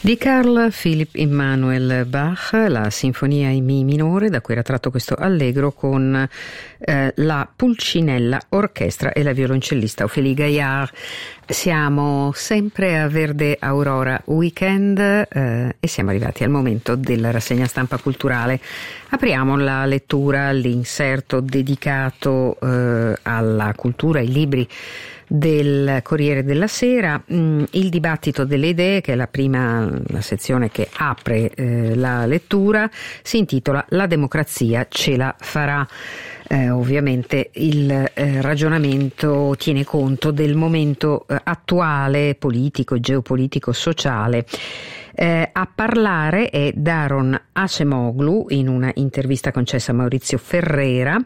Di Carl Philipp Emanuel Bach, la sinfonia in Mi minore, da cui era tratto questo allegro con la Pulcinella Orchestra e la violoncellista Ophélie Gaillard. Siamo sempre a Verde Aurora Weekend e siamo arrivati al momento della rassegna stampa culturale. Apriamo la lettura, l'inserto dedicato alla cultura, ai libri del Corriere della Sera, il dibattito delle idee, che è la sezione che apre la lettura, si intitola La democrazia ce la farà. Ovviamente il ragionamento tiene conto del momento attuale, politico, geopolitico, sociale. A parlare è Daron Acemoglu in una intervista concessa a Maurizio Ferrera,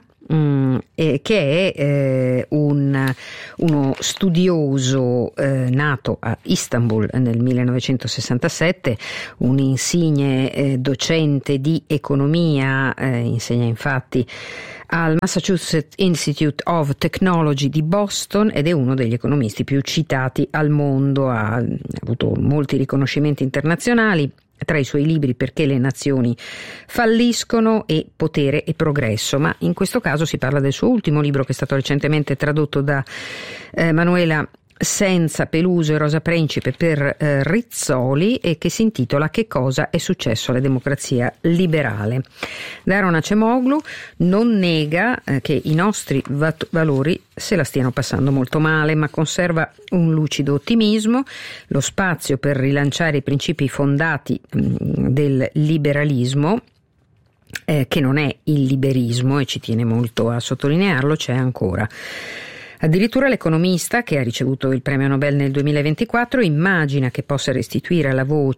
che è uno studioso nato a Istanbul nel 1967, un insigne docente di economia, insegna infatti al Massachusetts Institute of Technology di Boston ed è uno degli economisti più citati al mondo, ha avuto molti riconoscimenti internazionali. Tra i suoi libri Perché le nazioni falliscono e Potere e progresso, ma in questo caso si parla del suo ultimo libro, che è stato recentemente tradotto da Manuela Senza Peluso e Rosa Principe per Rizzoli, e che si intitola Che cosa è successo alla democrazia liberale. Daron Acemoglu non nega che i nostri valori se la stiano passando molto male, ma conserva un lucido ottimismo. Lo spazio per rilanciare i principi fondati del liberalismo, che non è il liberismo, e ci tiene molto a sottolinearlo, c'è ancora. Addirittura l'economista, che ha ricevuto il premio Nobel nel 2024, immagina che possa restituire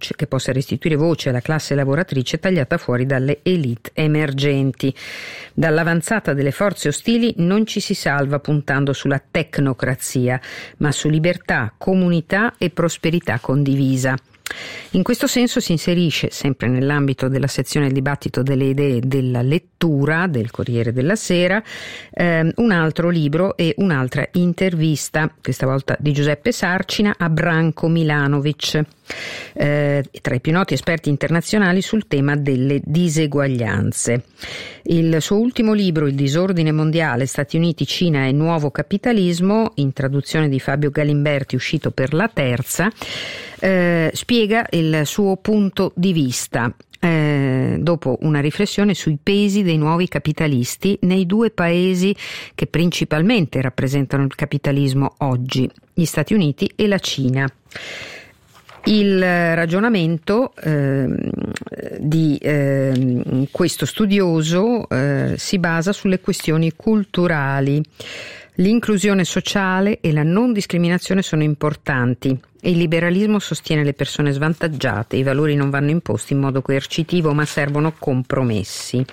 voce alla classe lavoratrice tagliata fuori dalle elite emergenti. Dall'avanzata delle forze ostili non ci si salva puntando sulla tecnocrazia, ma su libertà, comunità e prosperità condivisa. In questo senso si inserisce, sempre nell'ambito della sezione del dibattito delle idee della lettura del Corriere della Sera, un altro libro e un'altra intervista, questa volta di Giuseppe Sarcina a Branko Milanovic, tra i più noti esperti internazionali sul tema delle diseguaglianze. Il suo ultimo libro, Il disordine mondiale, Stati Uniti, Cina e nuovo capitalismo, in traduzione di Fabio Galimberti, uscito per La Terza, spiega il suo punto di vista dopo una riflessione sui pesi dei nuovi capitalisti nei due paesi che principalmente rappresentano il capitalismo oggi, gli Stati Uniti e la Cina. Il ragionamento di questo studioso si basa sulle questioni culturali. L'inclusione sociale e la non discriminazione sono importanti e il liberalismo sostiene le persone svantaggiate. I valori non vanno imposti in modo coercitivo, ma servono compromessi.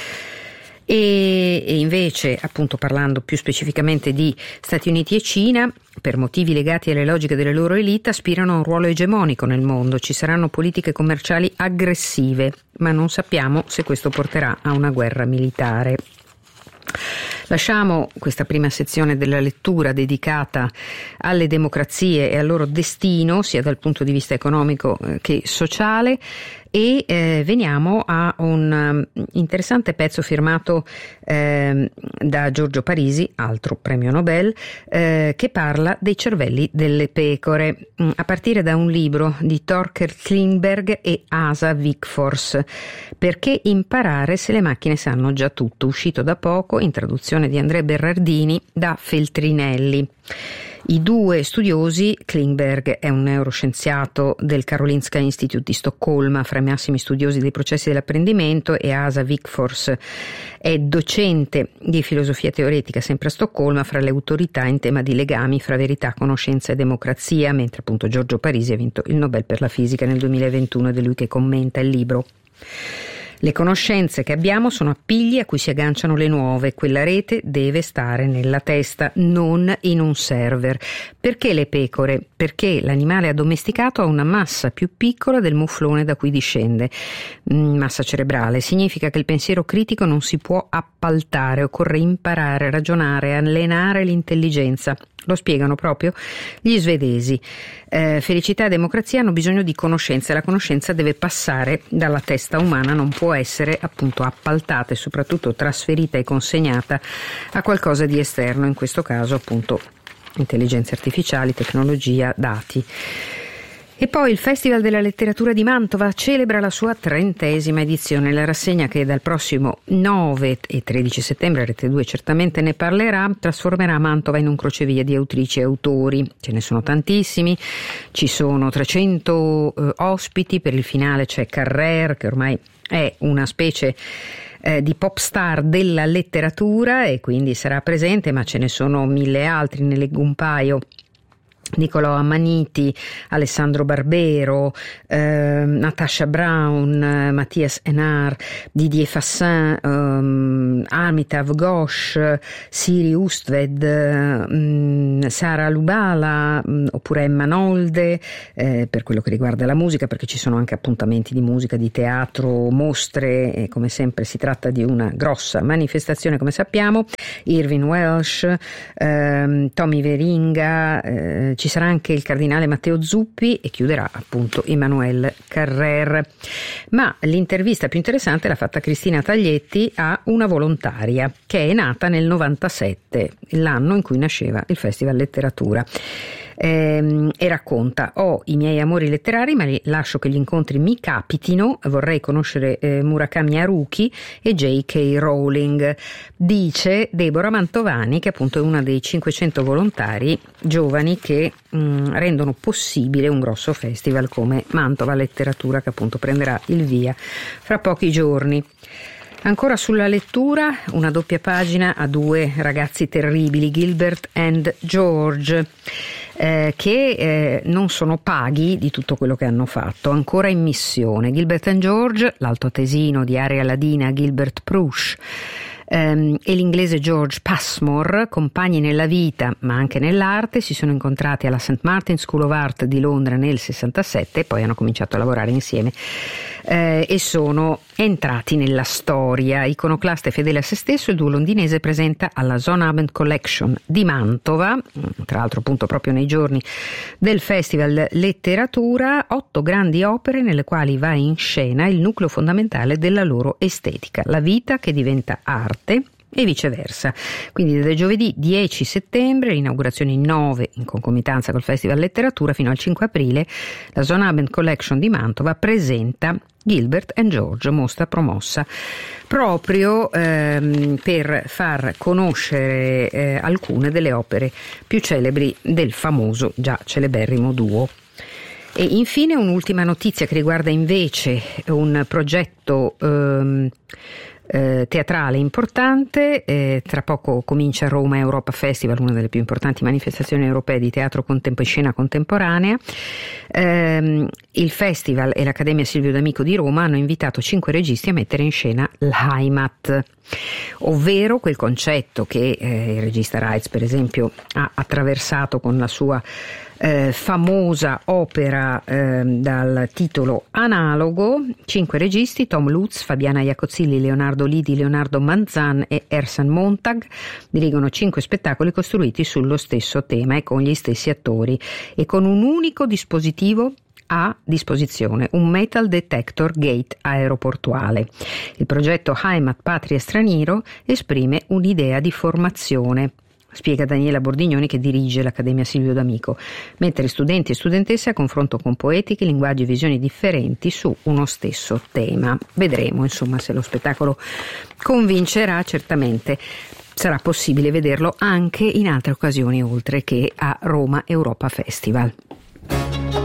E invece, appunto, parlando più specificamente di Stati Uniti e Cina, per motivi legati alle logiche delle loro elite, aspirano a un ruolo egemonico nel mondo. Ci saranno politiche commerciali aggressive, ma non sappiamo se questo porterà a una guerra militare. Lasciamo questa prima sezione della lettura dedicata alle democrazie e al loro destino, sia dal punto di vista economico che sociale, e veniamo a un interessante pezzo firmato da Giorgio Parisi, altro premio Nobel, che parla dei cervelli delle pecore, a partire da un libro di Torkel Klingberg e Asa Wigforss, Perché imparare se le macchine sanno già tutto, uscito da poco, in traduzione di Andrea Berardini da Feltrinelli. I due studiosi, Klingberg è un neuroscienziato del Karolinska Institute di Stoccolma, fra i massimi studiosi dei processi dell'apprendimento, e Asa Wigforss è docente di filosofia teoretica sempre a Stoccolma, fra le autorità in tema di legami fra verità, conoscenza e democrazia, mentre appunto Giorgio Parisi ha vinto il Nobel per la fisica nel 2021 ed è lui che commenta il libro. Le conoscenze che abbiamo sono appigli a cui si agganciano le nuove. Quella rete deve stare nella testa, non in un server. Perché le pecore? Perché l'animale addomesticato ha una massa più piccola del muflone da cui discende. Massa cerebrale. Significa che il pensiero critico non si può appaltare, occorre imparare, ragionare, allenare l'intelligenza. Lo spiegano proprio gli svedesi. Felicità e democrazia hanno bisogno di conoscenza, e la conoscenza deve passare dalla testa umana, non può essere appunto appaltata e soprattutto trasferita e consegnata a qualcosa di esterno, in questo caso appunto intelligenze artificiali, tecnologia, dati. E poi il Festival della Letteratura di Mantova celebra la sua 30ª edizione. La rassegna, che dal prossimo 9 e 13 settembre, Rete 2 certamente ne parlerà, trasformerà Mantova in un crocevia di autrici e autori. Ce ne sono tantissimi, ci sono 300 ospiti, per il finale c'è Carrer, che ormai è una specie di pop star della letteratura e quindi sarà presente, ma ce ne sono 1000 altri, ne leggo un paio. Nicolò Ammaniti, Alessandro Barbero, Natasha Brown, Mathias Enard, Didier Fassin, Amitav Ghosh, Siri Ustved, Sara Lubala, oppure Emma Nolde, per quello che riguarda la musica, perché ci sono anche appuntamenti di musica, di teatro, mostre, e come sempre si tratta di una grossa manifestazione, come sappiamo. Irving Welsh, Tommy Veringa, ci sarà anche il cardinale Matteo Zuppi e chiuderà appunto Emmanuel Carrer. Ma l'intervista più interessante l'ha fatta Cristina Taglietti a una volontaria che è nata nel 97, l'anno in cui nasceva il Festival Letteratura. E racconta: ho i miei amori letterari, ma lascio che gli incontri mi capitino, vorrei conoscere Murakami Haruki e J.K. Rowling, dice Deborah Mantovani, che appunto è una dei 500 volontari giovani che rendono possibile un grosso festival come Mantova Letteratura, che appunto prenderà il via fra pochi giorni. Ancora sulla lettura, una doppia pagina a 2 ragazzi terribili, Gilbert and George, che non sono paghi di tutto quello che hanno fatto, ancora in missione. Gilbert and George, l'altoatesino di area ladina Gilbert Prush, e l'inglese George Passmore, compagni nella vita ma anche nell'arte, si sono incontrati alla St. Martin's School of Art di Londra nel 67 e poi hanno cominciato a lavorare insieme e sono entrati nella storia. Iconoclasta e fedele a se stesso, il duo londinese presenta alla Zonabend Collection di Mantova, tra l'altro appunto proprio nei giorni del Festival Letteratura, 8 grandi opere nelle quali va in scena il nucleo fondamentale della loro estetica, la vita che diventa arte e viceversa. Quindi da giovedì 10 settembre, l'inaugurazione in 9 in concomitanza col Festival Letteratura, fino al 5 aprile, la Zonabend Collection di Mantova presenta Gilbert and George, mostra promossa proprio per far conoscere alcune delle opere più celebri del famoso, già celeberrimo duo. E infine un'ultima notizia che riguarda invece un progetto teatrale importante. Tra poco comincia a Roma Europa Festival, una delle più importanti manifestazioni europee di teatro e scena contemporanea. Il festival e l'Accademia Silvio D'Amico di Roma hanno invitato 5 registi a mettere in scena l'Heimat, ovvero quel concetto che il regista Reitz per esempio ha attraversato con la sua famosa opera dal titolo analogo. 5 registi: Tom Lutz, Fabiana Iacozzilli, Leonardo Lidi, Leonardo Manzan e Ersan Montag dirigono 5 spettacoli costruiti sullo stesso tema e con gli stessi attori e con un unico dispositivo a disposizione, un metal detector gate aeroportuale. Il progetto Heimat Patria Straniero esprime un'idea di formazione, spiega Daniela Bordignoni, che dirige l'Accademia Silvio D'Amico, mettere studenti e studentesse a confronto con poetiche, linguaggi e visioni differenti su uno stesso tema. Vedremo insomma se lo spettacolo convincerà. Certamente sarà possibile vederlo anche in altre occasioni oltre che a Roma Europa Festival.